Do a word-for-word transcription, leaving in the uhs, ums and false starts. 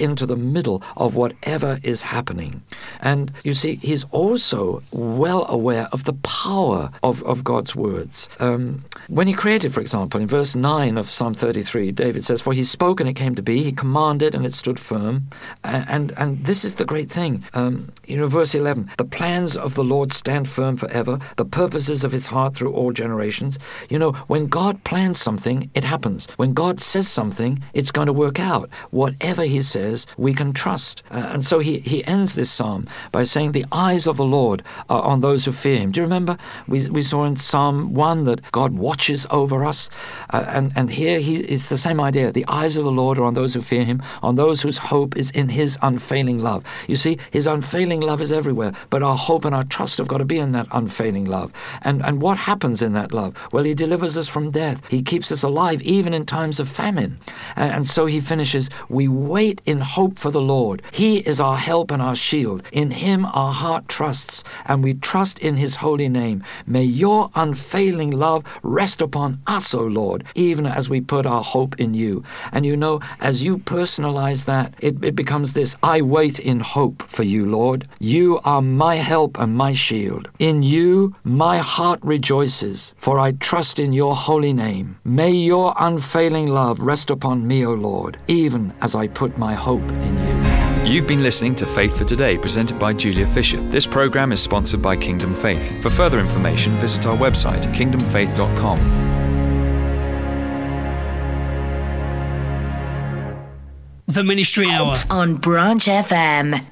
into the middle of whatever is happening. And you see, he's also well aware of the power of, of God's words. Um, when he created, for example, in verse nine of Psalm thirty-three, David says, "For he spoke and it came to be, he commanded and it stood firm." And and, and this is the great thing. Um, you know, verse eleven, "The plans of the Lord stand firm forever, the purposes of his heart through all generations." You know, when God plans something, it happens. When God says something, it's going to work out. Whatever he says, we can trust. Uh, and so he, he ends this psalm by saying, "The eyes of the Lord are on those who fear him." Do you remember? We we saw in Psalm one that God watches over us. Uh, and, and here he it's the same idea. The eyes of the Lord are on those who fear him, on those whose hope is in his unfailing love. You see, his unfailing love is everywhere, but our hope and our trust have got to be in that unfailing love. And, and what happens in that love? Well, he delivers us from death. He keeps us alive even in times of famine. And, and so he finishes, "We wait in hope for the Lord. He is our help and our shield. In him our heart trusts, and we trust in his holy name. May your unfailing love rest upon us, O Lord, even as we put our hope in you." And you know, as you personalize that, it, it becomes this: "I wait in hope for you, Lord. You are my help and my shield. In you my heart rejoices, for I trust in your holy name. May your unfailing love rest upon me, O Lord, even as I put my hope in you." You've been listening to Faith for Today, presented by Julia Fisher. This program is sponsored by Kingdom Faith. For further information, visit our website, kingdom faith dot com. The Ministry Hour on Branch F M.